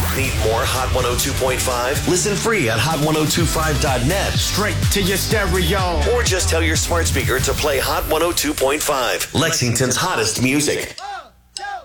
Need more Hot 102.5? Listen free at hot1025.net. Straight to your stereo. Or just tell your smart speaker to play Hot 102.5, Lexington's hottest music.